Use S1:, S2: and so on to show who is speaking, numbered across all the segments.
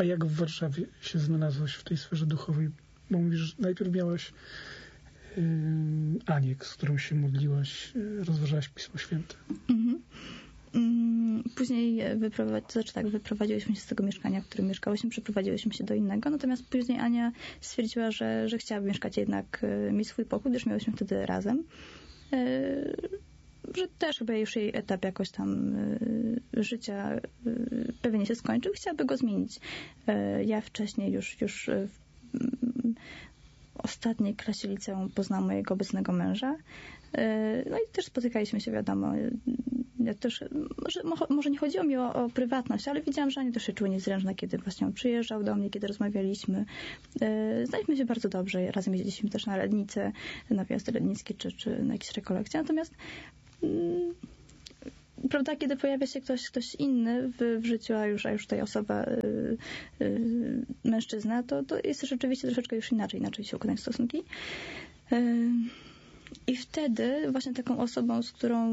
S1: A jak w Warszawie się znalazłaś w tej sferze duchowej? Bo mówisz, że najpierw miałaś Anię, z którą się modliłaś, rozważałaś Pismo Święte.
S2: Później wyprowadziłyśmy się z tego mieszkania, w którym mieszkałyśmy, przeprowadziłyśmy się do innego, natomiast później Ania stwierdziła, że chciałaby mieszkać jednak, mieć swój pokój, gdyż miałyśmy wtedy razem. Że też chyba już jej etap jakoś tam życia pewnie się skończył, chciałaby go zmienić. Ja wcześniej już w ostatniej klasie liceum poznałam mojego obecnego męża. No i też spotykaliśmy się, wiadomo. Ja też, może nie chodziło mi o prywatność, ale widziałam, że Ania też się czuje niezręczna, kiedy właśnie on przyjeżdżał do mnie, kiedy rozmawialiśmy. Znaliśmy się bardzo dobrze. Razem jeździliśmy też na Lednicę, na Wjazdy Lednickie, czy na jakieś rekolekcje. Natomiast prawda, kiedy pojawia się ktoś inny w życiu, a już tutaj osoba, mężczyzna, to jest rzeczywiście troszeczkę już inaczej się układają stosunki. I wtedy właśnie taką osobą,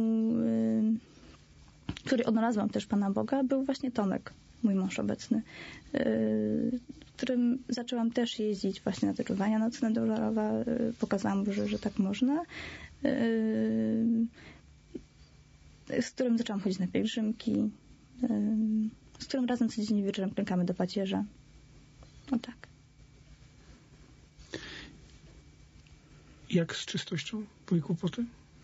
S2: której odnalazłam też Pana Boga, był właśnie Tomek, mój mąż obecny, którym zaczęłam też jeździć właśnie na te czuwania nocne do Żarowa. Pokazałam mu, że tak można. Z którym zaczęłam chodzić na pielgrzymki, z którym razem codziennie wieczorem klękamy do pacierza. No tak.
S1: Jak z czystością? Były kłopoty?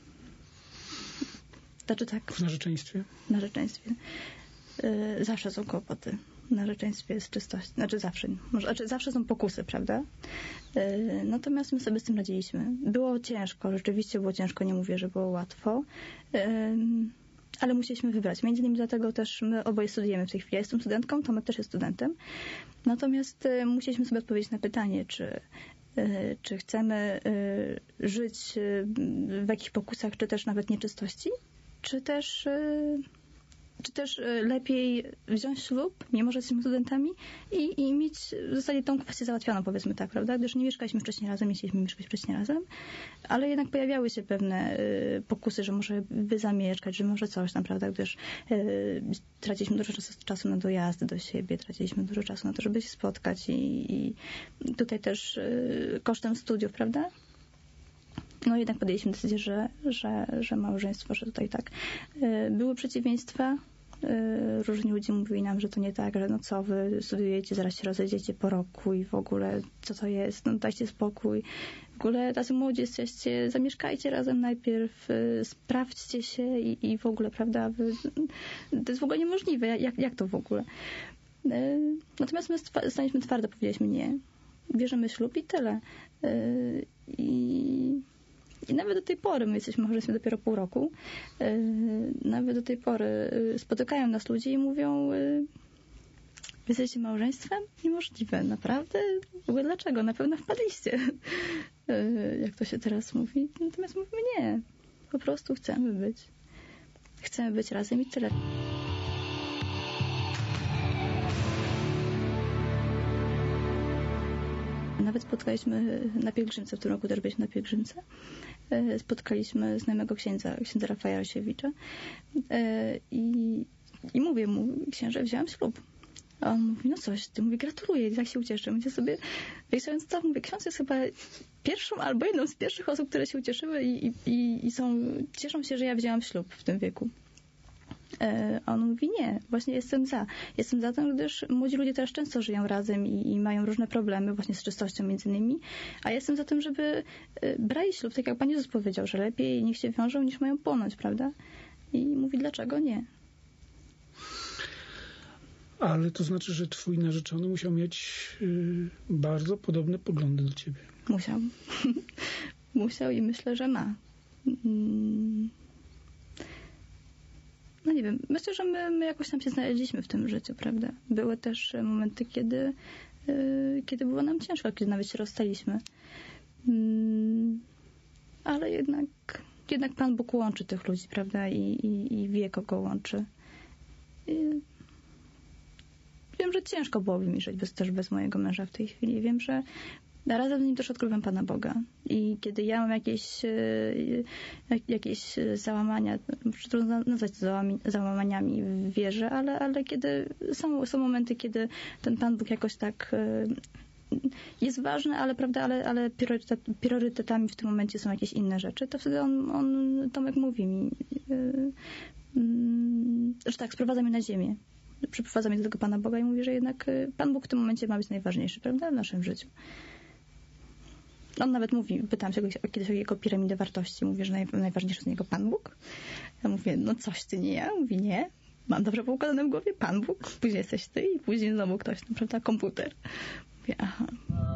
S2: Znaczy tak.
S1: W narzeczeństwie?
S2: W narzeczeństwie. Zawsze są kłopoty. W narzeczeństwie z czystością. Zawsze są pokusy, prawda? Natomiast my sobie z tym radziliśmy. Było ciężko, rzeczywiście było ciężko, nie mówię, że było łatwo. Ale musieliśmy wybrać. Między innymi dlatego też my oboje studujemy w tej chwili. Ja jestem studentką, Tomek też jest studentem. Natomiast musieliśmy sobie odpowiedzieć na pytanie, czy chcemy żyć w jakichś pokusach, czy też nawet nieczystości, czy też lepiej wziąć ślub, mimo że jesteśmy studentami i mieć w zasadzie tą kwestię załatwioną, powiedzmy tak, prawda? Gdyż nie mieszkaliśmy wcześniej razem, nie chcieliśmy mieszkać wcześniej razem, ale jednak pojawiały się pewne pokusy, że może by zamieszkać, że może coś tam, prawda? Gdyż traciliśmy dużo czasu na dojazdy do siebie, traciliśmy dużo czasu na to, żeby się spotkać i tutaj też kosztem studiów, prawda? No jednak podjęliśmy decyzję, że małżeństwo, że tutaj tak. Były przeciwieństwa. Różni ludzie mówili nam, że to nie tak, że no co wy studiujecie, zaraz się rozejdziecie po roku i w ogóle co to jest, no dajcie spokój. W ogóle tacy młodzi jesteście, zamieszkajcie razem najpierw, sprawdźcie się i w ogóle, prawda, to jest w ogóle niemożliwe. Jak to w ogóle? Natomiast my staliśmy twardo, powiedzieliśmy nie. Bierzemy ślub i tyle. I nawet do tej pory, my jesteśmy małżeństwem dopiero pół roku, nawet do tej pory spotykają nas ludzie i mówią, wy jesteście małżeństwem? Niemożliwe, naprawdę? W ogóle dlaczego? Na pewno wpadliście. Jak to się teraz mówi. Natomiast mówimy nie. Po prostu chcemy być. Chcemy być razem i tyle. Nawet spotkaliśmy na pielgrzymce, w tym roku też byliśmy na pielgrzymce, spotkaliśmy znajomego księdza Rafaela Rasiewicza i mówię mu, księże, wziąłem ślub. A on mówi, no coś, ty mówi, gratuluję, jak się ucieszę. Mówię sobie, wyjrzałem to, mówię, ksiądz jest chyba pierwszą albo jedną z pierwszych osób, które się ucieszyły i cieszą się, że ja wzięłam ślub w tym wieku. A on mówi, nie, właśnie jestem za. Jestem za tym, gdyż młodzi ludzie teraz często żyją razem i mają różne problemy właśnie z czystością między innymi, a jestem za tym, żeby brali ślub, tak jak Pan Jezus powiedział, że lepiej niech się wiążą, niż mają płonąć, prawda? I mówi, dlaczego nie?
S1: Ale to znaczy, że twój narzeczony musiał mieć bardzo podobne poglądy do ciebie.
S2: Musiał. Musiał i myślę, że ma. No nie wiem, myślę, że my jakoś tam się znaleźliśmy w tym życiu, prawda? Były też momenty, kiedy było nam ciężko, kiedy nawet się rozstaliśmy. Ale jednak Pan Bóg łączy tych ludzi, prawda? I wie, kogo łączy. Wiem, że ciężko byłoby mi żyć też bez mojego męża w tej chwili. Wiem, że A razem z nim też odkrywam Pana Boga. I kiedy ja mam jakieś załamania, trudno nazwać to załamaniami w wierze, ale kiedy są momenty, kiedy ten Pan Bóg jakoś tak jest ważny, ale prawda, ale priorytetami w tym momencie są jakieś inne rzeczy, to wtedy on Tomek mówi mi, że tak, sprowadza mnie na ziemię. Przyprowadza mnie do tego Pana Boga i mówi, że jednak Pan Bóg w tym momencie ma być najważniejszy, prawda, w naszym życiu. On nawet mówi, pytałam się kiedyś o jego piramidę wartości, mówi, że najważniejszy jest niego Pan Bóg. Ja mówię, no coś ty, nie ja. Mówi, nie, mam dobrze poukładane w głowie, Pan Bóg, później jesteś ty i później znowu ktoś, no, prawda, komputer. Mówię, aha.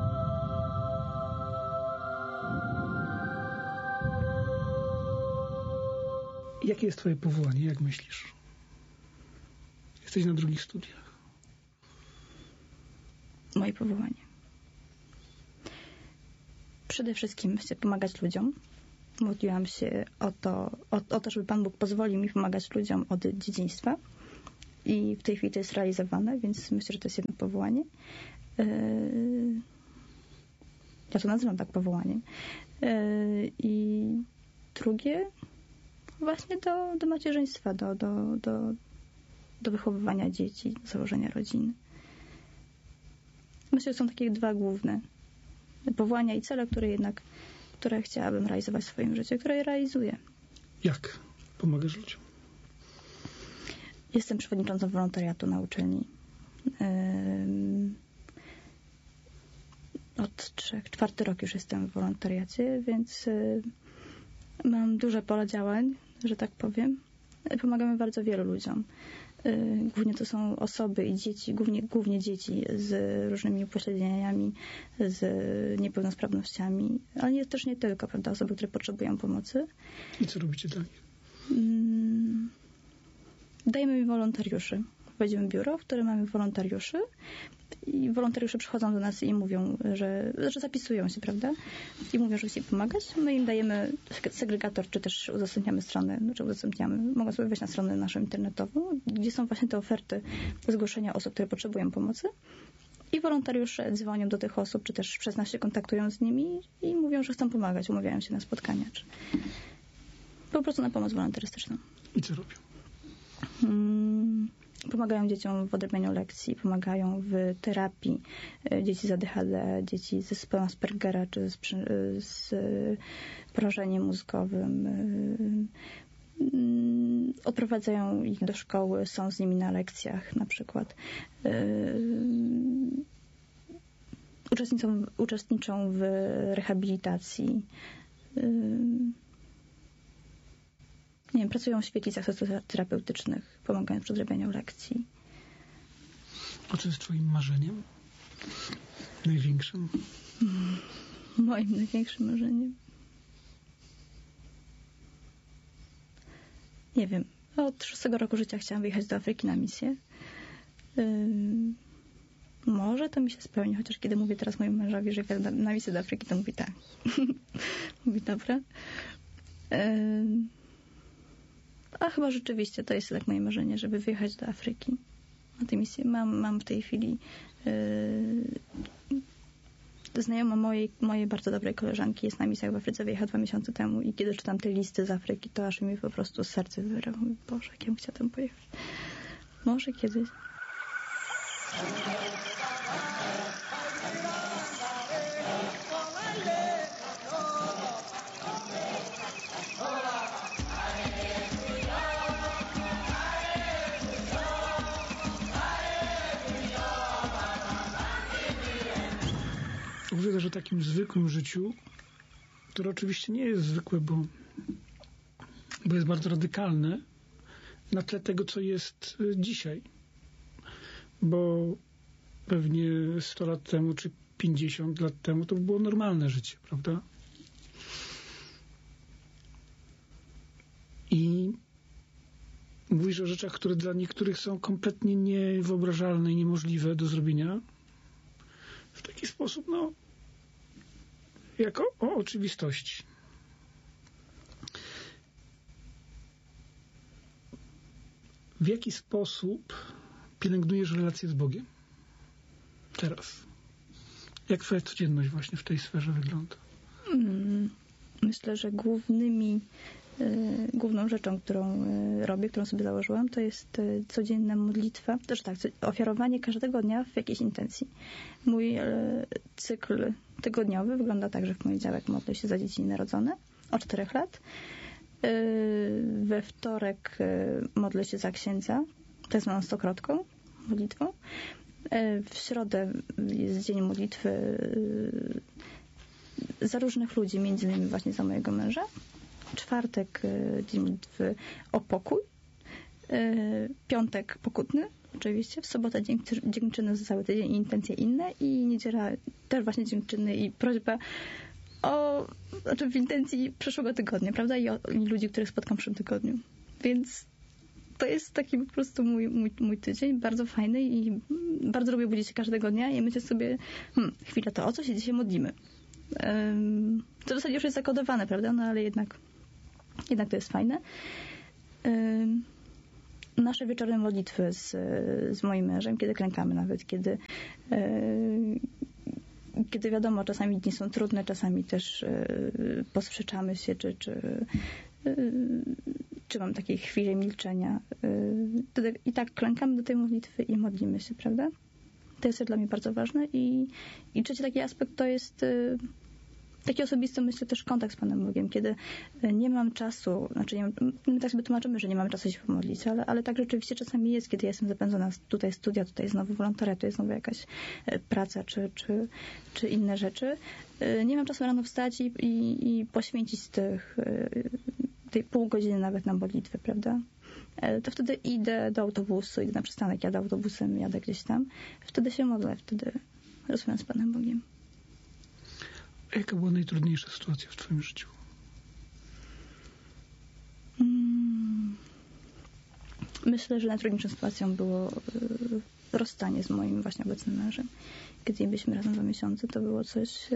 S1: Jakie jest twoje powołanie, jak myślisz? Jesteś na drugich studiach.
S2: Moje powołanie. Przede wszystkim chcę pomagać ludziom. Modliłam się o to, żeby Pan Bóg pozwolił mi pomagać ludziom od dzieciństwa. I w tej chwili to jest realizowane, więc myślę, że to jest jedno powołanie. Ja to nazywam tak powołaniem. I drugie właśnie do macierzyństwa, do wychowywania dzieci, do założenia rodziny. Myślę, że są takie dwa główne powołania i cele, które chciałabym realizować w swoim życiu, które je realizuję.
S1: Jak pomagasz ludziom?
S2: Jestem przewodniczącą wolontariatu na uczelni. Od 4 rok już jestem w wolontariacie, więc mam duże pole działań, że tak powiem. Pomagamy bardzo wielu ludziom. Głównie to są osoby i dzieci, głównie dzieci z różnymi upośledzeniami, z niepełnosprawnościami, ale też nie tylko, prawda, osoby, które potrzebują pomocy.
S1: I co robicie dla nich?
S2: Dajemy im wolontariuszy. Wejdziemy biuro, w którym mamy wolontariuszy i wolontariusze przychodzą do nas i mówią, że zapisują się, prawda? I mówią, że chcą pomagać. My im dajemy segregator, czy też udostępniamy stronę, mogą sobie wejść na stronę naszą internetową, gdzie są właśnie te oferty do zgłoszenia osób, które potrzebują pomocy. I wolontariusze dzwonią do tych osób, czy też przez nas się kontaktują z nimi i mówią, że chcą pomagać, umawiają się na spotkania, czy po prostu na pomoc wolontarystyczną.
S1: I co robią?
S2: Pomagają dzieciom w odrabianiu lekcji, pomagają w terapii dzieci z ADHD, dzieci z zespołem Aspergera, czy z porażeniem mózgowym. Odprowadzają ich do szkoły, są z nimi na lekcjach na przykład. Uczestniczą w rehabilitacji. Nie wiem, pracują w świetlicach socjoterapeutycznych, pomagają przy odrabianiu lekcji.
S1: A co jest twoim marzeniem? Największym?
S2: Moim największym marzeniem? Nie wiem. Od 6 roku życia chciałam wyjechać do Afryki na misję. Może to mi się spełni, chociaż kiedy mówię teraz mojemu mężowi, że jadę na misję do Afryki, to mówi tak. Mówi dobra. A chyba rzeczywiście to jest tak moje marzenie, żeby wyjechać do Afryki na tę misję. Mam w tej chwili znajoma mojej bardzo dobrej koleżanki jest na misjach w Afryce, wyjechała 2 miesiące temu i kiedy czytam te listy z Afryki, to aż mi po prostu serce wyrywa. Boże, jak ja bym chciała tam pojechać. Może kiedyś.
S1: Mówię też o takim zwykłym życiu, które oczywiście nie jest zwykłe, bo jest bardzo radykalne na tle tego, co jest dzisiaj. Bo pewnie 100 lat temu, czy 50 lat temu to było normalne życie, prawda? I mówisz o rzeczach, które dla niektórych są kompletnie niewyobrażalne i niemożliwe do zrobienia w taki sposób, jako o oczywistości. W jaki sposób pielęgnujesz relacje z Bogiem teraz? Jak twoja codzienność właśnie w tej sferze wygląda?
S2: Myślę, że główną rzeczą, którą robię, którą sobie założyłam, to jest codzienna modlitwa. Też tak, ofiarowanie każdego dnia w jakiejś intencji. Mój cykl tygodniowy wygląda tak, że w poniedziałek modlę się za dzieci narodzone od 4 lat. We wtorek modlę się za księdza, to jest moją stokrotką, modlitwą. W środę jest dzień modlitwy za różnych ludzi, między innymi właśnie za mojego męża. Czwartek dzień modlitwy o pokój. Piątek pokutny, oczywiście. W sobotę dziękczyny za cały tydzień i intencje inne. I niedziela też właśnie dziękczyny i prośba w intencji przyszłego tygodnia, prawda? I ludzi, których spotkam w przyszłym tygodniu. Więc to jest taki po prostu mój tydzień, bardzo fajny i bardzo lubię budzić się każdego dnia i myślę sobie, chwila, to o co się dzisiaj modlimy? To w zasadzie już jest zakodowane, prawda? No ale jednak to jest fajne. Nasze wieczorne modlitwy z moim mężem, kiedy klękamy nawet, kiedy wiadomo, czasami dni są trudne, czasami też posprzeczamy się, czy mam takiej chwili milczenia. Wtedy i tak klękamy do tej modlitwy i modlimy się, prawda? To jest dla mnie bardzo ważne. I trzeci taki aspekt to jest taki osobisty, myślę, też kontakt z Panem Bogiem, kiedy nie mam czasu, my tak sobie tłumaczymy, że nie mamy czasu się pomodlić, ale tak rzeczywiście czasami jest, kiedy ja jestem zapędzona, tutaj studia, tutaj znowu wolontariat, tutaj znowu jakaś praca, czy inne rzeczy. Nie mam czasu rano wstać i poświęcić tej pół godziny nawet na modlitwę, prawda? To wtedy idę do autobusu, idę na przystanek, jadę autobusem, jadę gdzieś tam. Wtedy się modlę, wtedy rozmawiam z Panem Bogiem.
S1: A jaka była najtrudniejsza sytuacja w twoim życiu?
S2: Myślę, że najtrudniejszą sytuacją było rozstanie z moim właśnie obecnym mężem. Kiedy byliśmy razem 2 miesiące, to było coś...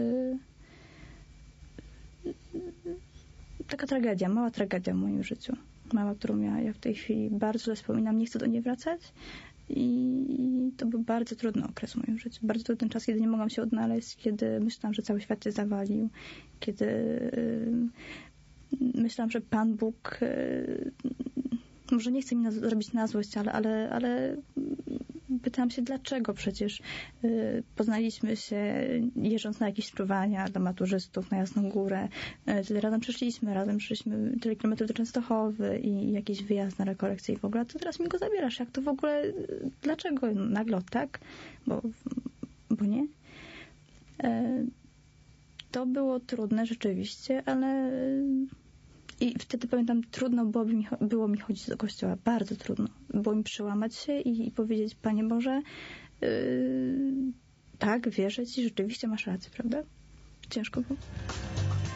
S2: taka tragedia, mała tragedia w moim życiu. Mała, którą ja w tej chwili bardzo źle wspominam, nie chcę do niej wracać. I to był bardzo trudny okres w moim życiu. Bardzo trudny czas, kiedy nie mogłam się odnaleźć, kiedy myślałam, że cały świat się zawalił, kiedy myślałam, że Pan Bóg może nie chce mi zrobić na złość, ale pytałam się, dlaczego przecież poznaliśmy się jeżdżąc na jakieś spływania dla maturzystów na Jasną Górę. Tyle razem przyszliśmy tyle kilometrów do Częstochowy i jakiś wyjazd na rekolekcję i w ogóle, a to teraz mi go zabierasz. Jak to w ogóle, dlaczego nagle tak? Bo nie. To było trudne rzeczywiście, ale i wtedy pamiętam, trudno było mi chodzić do kościoła. Bardzo trudno. Było mi przełamać się i powiedzieć, Panie Boże, tak, wierzę Ci, rzeczywiście masz rację, prawda? Ciężko było.